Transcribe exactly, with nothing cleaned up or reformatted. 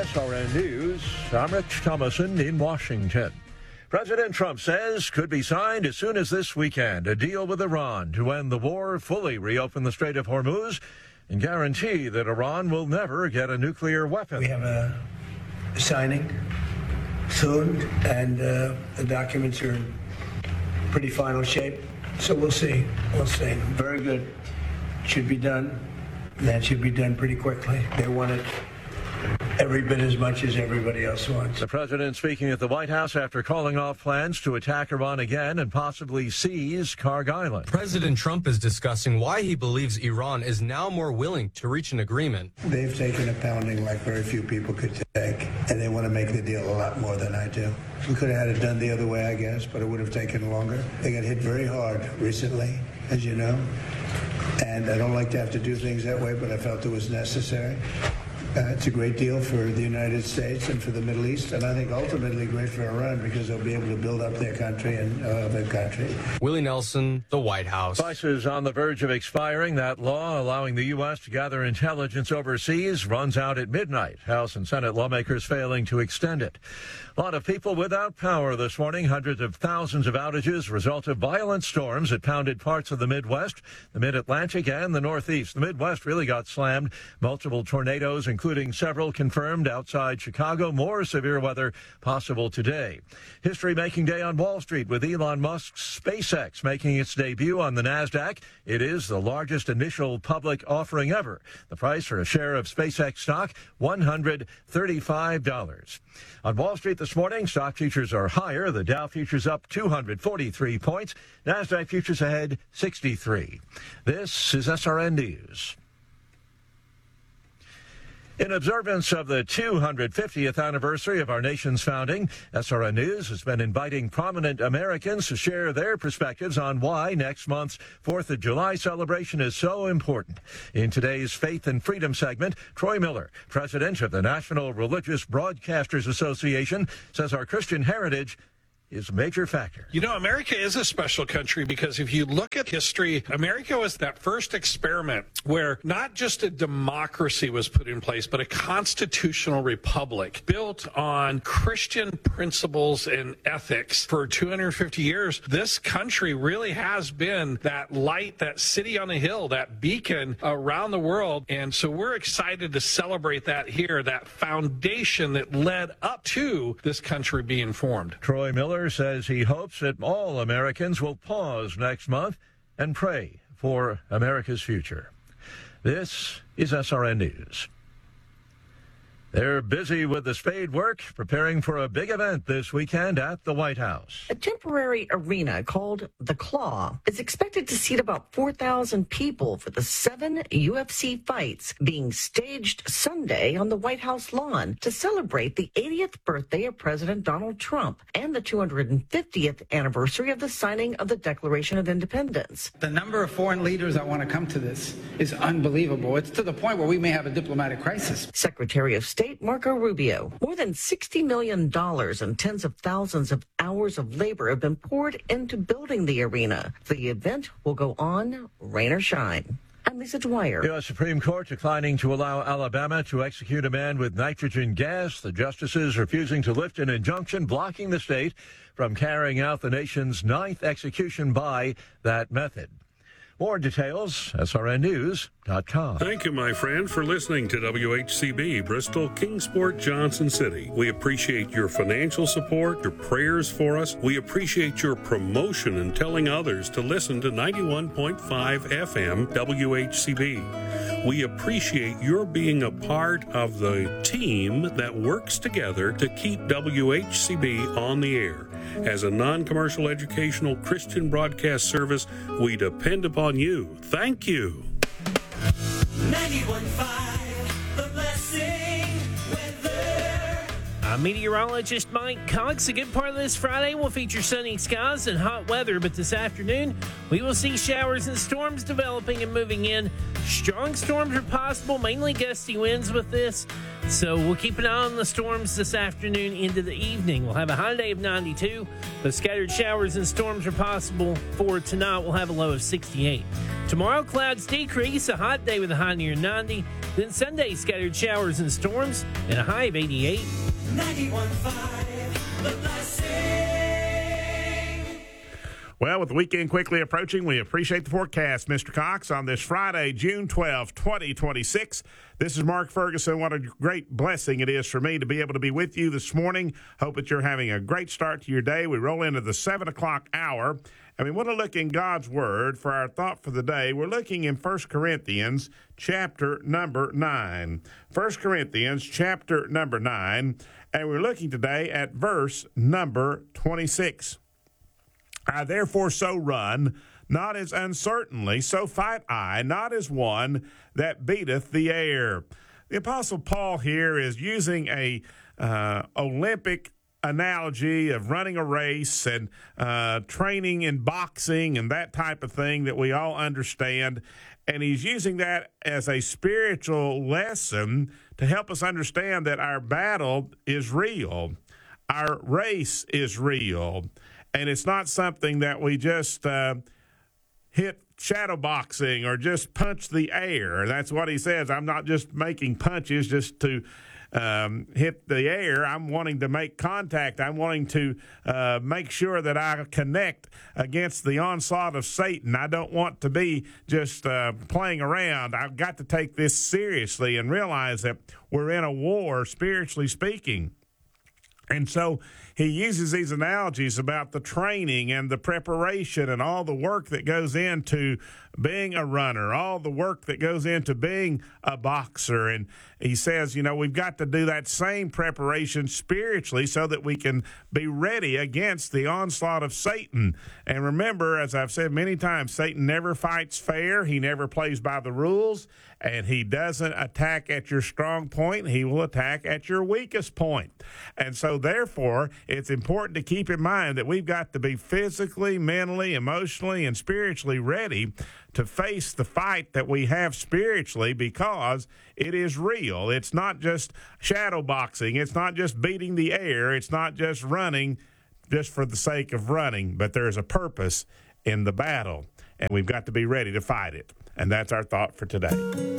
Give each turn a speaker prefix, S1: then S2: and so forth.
S1: S R N News, I'm Rich Thomason in Washington. President Trump says could be signed as soon as this weekend a deal with Iran to end the war, fully reopen the Strait of Hormuz, and guarantee that Iran will never get a nuclear weapon.
S2: We have a signing soon, and uh, the documents are in pretty final shape. So we'll see. We'll see. Very good. Should be done. That should be done pretty quickly. They want it every bit as much as everybody else wants.
S1: The president speaking at the White House after calling off plans to attack Iran again and possibly seize Kharg Island.
S3: President Trump is discussing why he believes Iran is now more willing to reach an agreement.
S2: They've taken a pounding like very few people could take, and they want to make the deal a lot more than I do. We could have had it done the other way, I guess, but it would have taken longer. They got hit very hard recently, as you know, and I don't like to have to do things that way, but I felt it was necessary. Uh, it's a great deal for the United States and for the Middle East, and I think ultimately great for Iran because they'll be able to build up their country and uh, their country.
S3: Willie Nelson, the White House.
S1: Prices on the verge of expiring. That law allowing the U S to gather intelligence overseas runs out at midnight. House and Senate lawmakers failing to extend it. A lot of people without power this morning. Hundreds of thousands of outages, result of violent storms that pounded parts of the Midwest, the Mid-Atlantic, and the Northeast. The Midwest really got slammed. Multiple tornadoes, including several confirmed outside Chicago. More severe weather possible today. History-making day on Wall Street with Elon Musk's SpaceX making its debut on the NASDAQ. It is the largest initial public offering ever. The price for a share of SpaceX stock, one hundred thirty-five dollars. On Wall Street this morning, stock futures are higher. The Dow futures up two hundred forty-three points. NASDAQ futures ahead sixty-three. This is S R N News. In observance of the two hundred fiftieth anniversary of our nation's founding, S R N News has been inviting prominent Americans to share their perspectives on why next month's fourth of July celebration is so important. In today's Faith and Freedom segment, Troy Miller, president of the National Religious Broadcasters Association, says our Christian heritage is a major factor.
S4: You know, America is a special country because if you look at history, America was that first experiment where not just a democracy was put in place, but a constitutional republic built on Christian principles and ethics for two hundred fifty years. This country really has been that light, that city on a hill, that beacon around the world. And so we're excited to celebrate that here, that foundation that led up to this country being formed.
S1: Troy Miller says he hopes that all Americans will pause next month and pray for America's future. This is S R N News. They're busy with the spade work, preparing for a big event this weekend at the White House.
S5: A temporary arena called The Claw is expected to seat about four thousand people for the seven U F C fights being staged Sunday on the White House lawn to celebrate the eightieth birthday of President Donald Trump and the two hundred fiftieth anniversary of the signing of the Declaration of Independence.
S6: The number of foreign leaders that want to come to this is unbelievable. It's to the point where we may have a diplomatic crisis.
S5: Secretary of State Marco Rubio. More than sixty million dollars and tens of thousands of hours of labor have been poured into building the arena. The event will go on, rain or shine. I'm Lisa Dwyer.
S1: U S Supreme Court declining to allow Alabama to execute a man with nitrogen gas. The justices refusing to lift an injunction blocking the state from carrying out the nation's ninth execution by that method. More details, S R N news dot com.
S7: Thank you, my friend, for listening to W H C B, Bristol, Kingsport, Johnson City. We appreciate your financial support, your prayers for us. We appreciate your promotion and telling others to listen to ninety-one point five F M W H C B. We appreciate your being a part of the team that works together to keep W H C B on the air. As a non-commercial educational Christian broadcast service, we depend upon you. Thank you.
S8: ninety-one point five, The Blessing Weather.
S9: I'm meteorologist Mike Cox. A good part of this Friday will feature sunny skies and hot weather, but this afternoon we will see showers and storms developing and moving in. Strong storms are possible, mainly gusty winds with this. So we'll keep an eye on the storms this afternoon into the evening. We'll have a high day of ninety-two, but scattered showers and storms are possible for tonight. We'll have a low of sixty-eight. Tomorrow, clouds decrease, a hot day with a high near ninety. Then Sunday, scattered showers and storms and a high of eighty-eight.
S8: ninety-one point five, The Blessing.
S10: Well, with the weekend quickly approaching, we appreciate the forecast, Mister Cox, on this Friday, June twelfth, twenty twenty-six. This is Mark Ferguson. What a great blessing it is for me to be able to be with you this morning. Hope that you're having a great start to your day. We roll into the seven o'clock hour, and we want to look in God's Word for our thought for the day. We're looking in First Corinthians chapter number nine. First Corinthians chapter number nine, and we're looking today at verse number twenty-six. I therefore so run, not as uncertainly, so fight I, not as one that beateth the air. The Apostle Paul here is using a uh, Olympic analogy of running a race and uh, training in boxing and that type of thing that we all understand. And he's using that as a spiritual lesson to help us understand that our battle is real. Our race is real. And it's not something that we just uh, hit shadow boxing or just punch the air. That's what he says. I'm not just making punches just to um, hit the air. I'm wanting to make contact. I'm wanting to uh, make sure that I connect against the onslaught of Satan. I don't want to be just uh, playing around. I've got to take this seriously and realize that we're in a war, spiritually speaking. And so he uses these analogies about the training and the preparation and all the work that goes into being a runner, all the work that goes into being a boxer. And he says, you know, we've got to do that same preparation spiritually so that we can be ready against the onslaught of Satan. And remember, as I've said many times, Satan never fights fair. He never plays by the rules. And he doesn't attack at your strong point. He will attack at your weakest point. And so, therefore, it's important to keep in mind that we've got to be physically, mentally, emotionally, and spiritually ready to face the fight that we have spiritually, because it is real. It's not just shadow boxing. It's not just beating the air. It's not just running just for the sake of running, but there's a purpose in the battle, and we've got to be ready to fight it. And that's our thought for today.